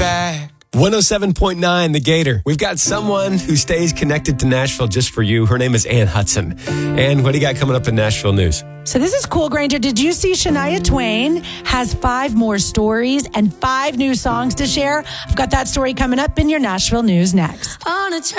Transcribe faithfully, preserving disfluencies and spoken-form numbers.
back. one oh seven point nine, The Gator. We've got someone who stays connected to Nashville just for you. Her name is Ann Hudson. And what do you got coming up in Nashville news? So this is cool, Granger. Did you see Shania Twain has five more stories and five new songs to share? I've got that story coming up in your Nashville news next. On a